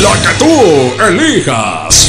La que tú elijas.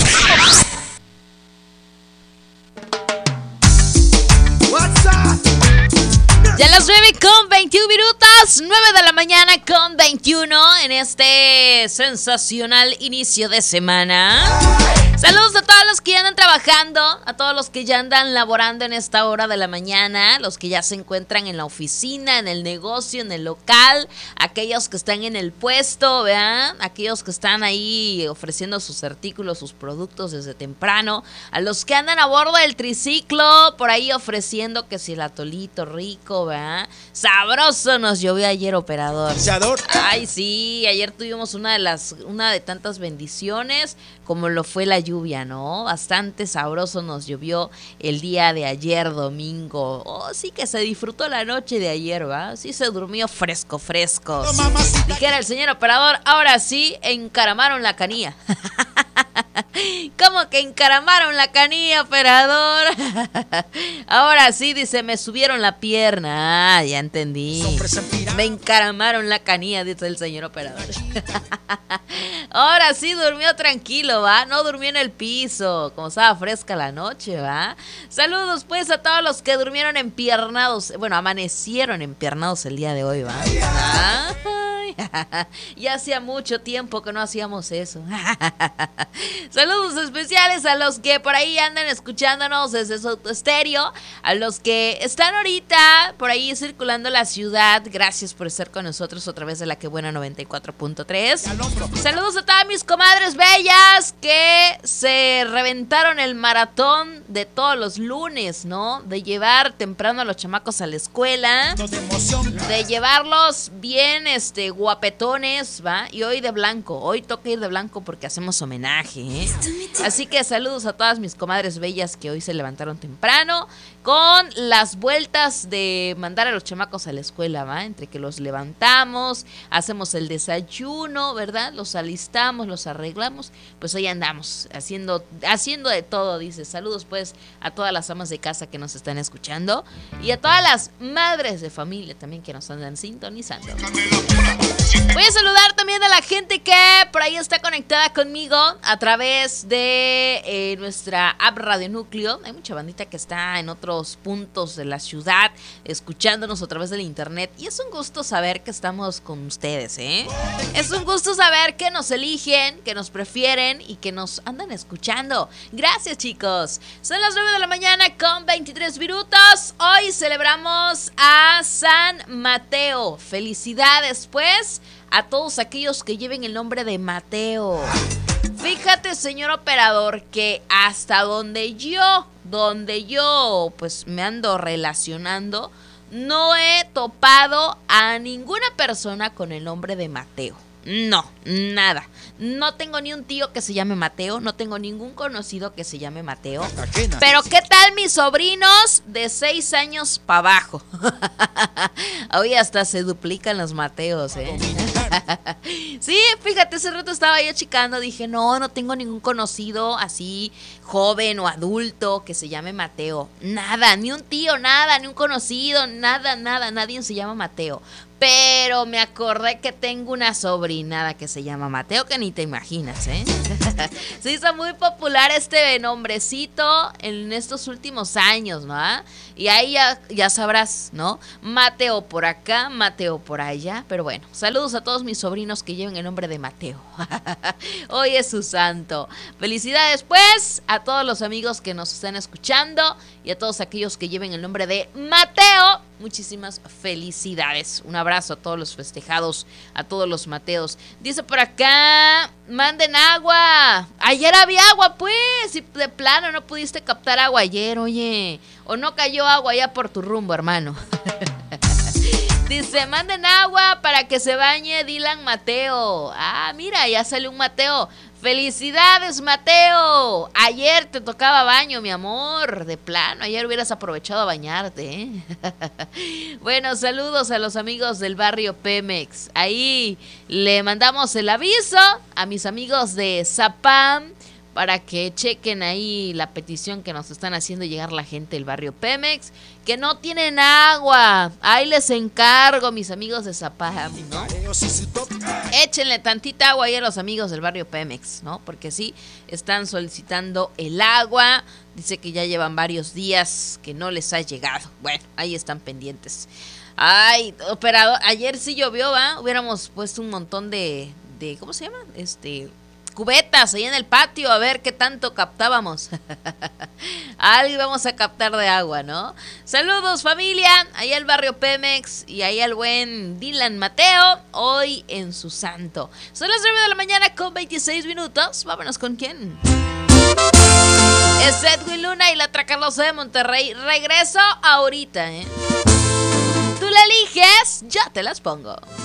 Ya las 9:21, 9 de la mañana con 21 en este sensacional inicio de semana. Saludos a todos los que ya andan trabajando, a todos los que ya andan laborando en esta hora de la mañana, los que ya se encuentran en la oficina, en el negocio, en el local, aquellos que están en el puesto, ¿verdad? Aquellos que están ahí ofreciendo sus artículos, sus productos desde temprano, a los que andan a bordo del triciclo, por ahí ofreciendo que si el atolito rico, ¿verdad? Sabroso nos llovió ayer, operador. Ay, sí, ayer tuvimos una de tantas bendiciones como lo fue la lluvia, ¿no? Bastante sabroso nos llovió el día de ayer, domingo. Oh, sí que se disfrutó la noche de ayer, ¿va? Sí se durmió fresco. Dijera el señor operador, ahora sí encaramaron la canilla. ¿Cómo que encaramaron la canilla, operador? Ahora sí, dice, me subieron la pierna. Ah, ya entendí. Me encaramaron la canilla, dice el señor operador. Ahora sí durmió tranquilo, ¿va? No durmió en el piso, como estaba fresca la noche, ¿va? Saludos pues a todos los que durmieron empiernados, bueno, amanecieron empiernados el día de hoy, ¿va? Ay, ya hacía mucho tiempo que no hacíamos eso. Saludos especiales a los que por ahí andan escuchándonos desde su estéreo, a los que están ahorita por ahí circulando la ciudad. Gracias por estar con nosotros a través de la que buena 94.3. Saludos a todas mis comadres bellas que se reventaron el maratón de todos los lunes, ¿no? De llevar temprano a los chamacos a la escuela, de llevarlos bien guapetones, ¿va? Y hoy de blanco, hoy toca ir de blanco porque hacemos homenaje, ¿eh? Así que saludos a todas mis comadres bellas que hoy se levantaron temprano con las vueltas de mandar a los chamacos a la escuela, ¿va? Entre que los levantamos, hacemos el desayuno, ¿verdad? Los alistamos, los arreglamos, pues ahí andamos haciendo de todo, dice. Saludos pues a todas las amas de casa que nos están escuchando y a todas las madres de familia también que nos andan sintonizando. Voy a saludar también a la gente que por ahí está conectada conmigo a través de nuestra app Radio Núcleo. Hay mucha bandita que está en otros puntos de la ciudad escuchándonos a través del internet y es un gusto saber que estamos con ustedes, ¿eh? Es un gusto saber que nos eligen, que nos prefieren y que nos andan escuchando. Gracias, chicos. Son las 9 de la mañana con 23 minutos. Hoy celebramos a San Mateo. Felicidades, pues, a todos aquellos que lleven el nombre de Mateo. Fíjate, señor operador, que hasta donde yo pues me ando relacionando, no he topado a ninguna persona con el nombre de Mateo. No, nada. No tengo ni un tío que se llame Mateo, no tengo ningún conocido que se llame Mateo. Pero ¿qué tal mis sobrinos de 6 años para abajo? Hoy hasta se duplican los Mateos, ¿eh? Sí, fíjate, ese rato estaba yo checando, dije, no tengo ningún conocido así joven o adulto que se llame Mateo. Nada, ni un tío, nada, ni un conocido, nada, nadie se llama Mateo. Pero me acordé que tengo una sobrinada que se llama Mateo, que ni te imaginas, ¿eh? Se hizo muy popular este nombrecito en estos últimos años, ¿no? Y ahí ya sabrás, ¿no? Mateo por acá, Mateo por allá. Pero bueno, saludos a todos mis sobrinos que lleven el nombre de Mateo. Hoy es su santo. Felicidades, pues, a todos los amigos que nos están escuchando y a todos aquellos que lleven el nombre de Mateo. Muchísimas felicidades. Un abrazo a todos los festejados, a todos los Mateos. Dice por acá, manden agua. Ayer había agua, pues. Si de plano no pudiste captar agua ayer, oye. O no cayó agua allá por tu rumbo, hermano. Dice, manden agua para que se bañe Dylan Mateo. Ah, mira, ya salió un Mateo. ¡Felicidades, Mateo! Ayer te tocaba baño, mi amor. De plano, ayer hubieras aprovechado a bañarte, ¿eh? Bueno, saludos a los amigos del barrio Pemex. Ahí le mandamos el aviso a mis amigos de Zapam, para que chequen ahí la petición que nos están haciendo llegar la gente del barrio Pemex, que no tienen agua. Ahí les encargo, mis amigos de Zapam, ¿no? Échenle tantita agua ahí a los amigos del barrio Pemex, ¿no? Porque sí, están solicitando el agua. Dice que ya llevan varios días que no les ha llegado. Bueno, ahí están pendientes. Ay, operador, ayer sí llovió, ¿va? Hubiéramos puesto un montón de ¿cómo se llama? Cubetas ahí en el patio, a ver qué tanto captábamos. Algo íbamos a captar de agua, ¿no? Saludos, familia, ahí al barrio Pemex y ahí al buen Dylan Mateo, hoy en su santo. Son las 9 de la mañana con 26 minutos. Vámonos con quién. Es Edwin Luna y la Tracalosa de Monterrey. Regreso ahorita, ¿eh? Tú la eliges, ya te las pongo.